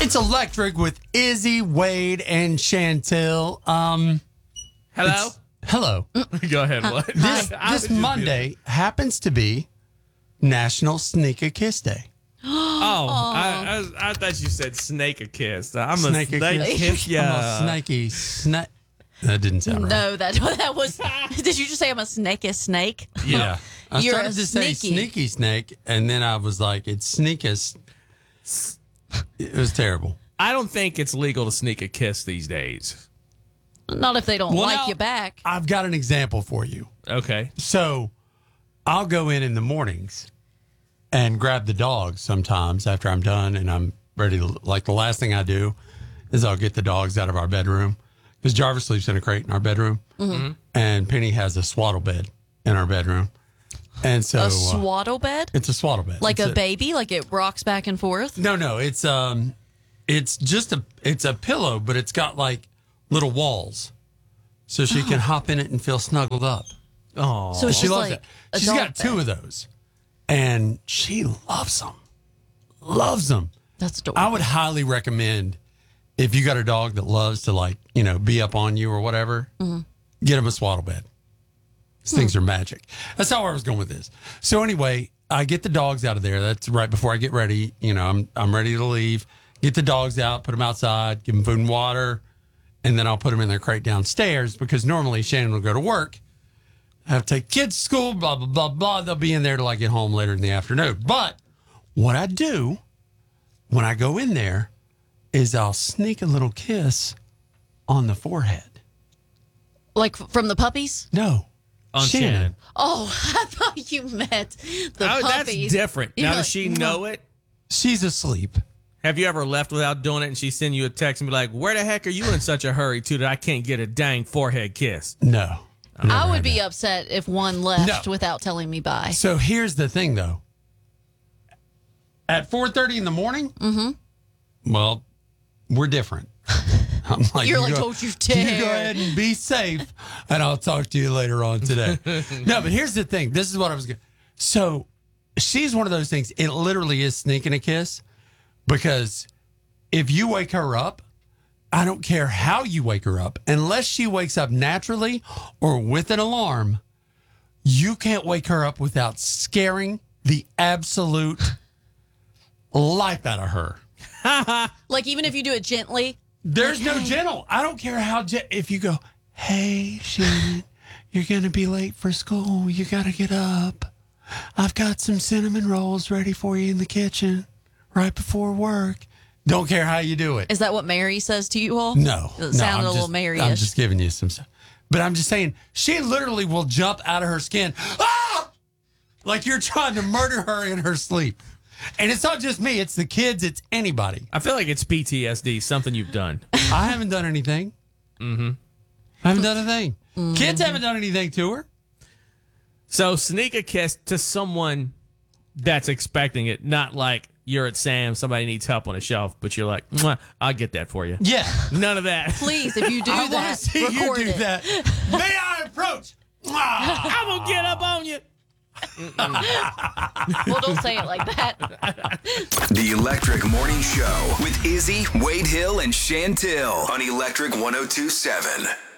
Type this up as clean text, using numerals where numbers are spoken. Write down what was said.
It's Electric with Izzy, Wade, and Chantel. Hello? Hello. Go ahead. What? This Monday happens to be National Sneak a Kiss Day. I thought you said snake a kiss. I'm Snake a a snake kiss. I'm a snaky snake. That didn't sound right. No, that was. Did you just say I'm a snake? Yeah. I You're started a to say sneaky. sneaky snake, and then I was like, it's sneakus. It was terrible. I don't think it's legal to sneak a kiss these days. Not if they don't Well, like now, you back. I've got an example for you. Okay. So I'll go in the mornings and grab the dogs sometimes after I'm done and I'm ready to, like the last thing I do is I'll get the dogs out of our bedroom because Jarvis sleeps in a crate in our bedroom and Penny has a swaddle bed in our bedroom. And so A swaddle bed? it's a swaddle bed. Like It's a baby? Like it rocks back and forth? No, it's just it's a pillow, but it's got like little walls. So she can hop in it and feel snuggled up. Oh. So it's She just loves like it. She's adult got two bed. of those, and she loves them. Loves them. That's adorable. I would highly recommend if you got a dog that loves to be up on you or whatever, get him a swaddle bed. These things are magic. That's how I was going with this. So anyway, I get the dogs out of there. That's right before I get ready. I'm ready to leave. Get the dogs out, put them outside, give them food and water, and then I'll put them in their crate downstairs because normally Shannon will go to work. I have to take kids to school, blah, blah, blah, blah. They'll be in there till I get home later in the afternoon. But what I do when I go in there is I'll sneak a little kiss on the forehead. Like from the puppies? No. On Shannon. Oh, I thought you meant the That's puppies. different. You're Now, like, does she know it? She's asleep. Have you ever left without doing it and she send you a text and be like, where the heck are you in such a hurry to that I can't get a dang forehead kiss? No. I would be upset if one left No. without telling me bye. So here's the thing, though. At 4:30 in the morning, well, we're different. I'm like, You're you like, go- don't you You dare. go ahead and be safe, and I'll talk to you later on today. No, but here's the thing. This is what I was going to. So she's one of those things. It literally is sneaking a kiss because if you wake her up, I don't care how you wake her up, unless she wakes up naturally or with an alarm, you can't wake her up without scaring the absolute life out of her. Like even if you do it gently. There's no gentle. I don't care how if you go, hey, Shannon, you're going to be late for school. You got to get up. I've got some cinnamon rolls ready for you in the kitchen right before work. Don't care how you do it. Is that what Mary says to you all? No. It sounded a little Mary-ish. I'm just giving you some stuff. But I'm just saying, she literally will jump out of her skin. Ah! Like you're trying to murder her in her sleep. And it's not just me. It's the kids. It's anybody. I feel like it's PTSD, something you've done. I haven't done anything. I haven't done a thing. Kids haven't done anything to her. So sneak a kiss to someone that's expecting it, not like you're at Sam's, somebody needs help on a shelf, but you're like, "Mwah, I'll get that for you. Yeah. None of that. Please, if you do I want that, to see you record do it. that. May I approach? I'm going to get up on you. Well, don't say it like that. The Electric Morning Show with Izzy, Wade Hill, and Chantel on Electric 102.7.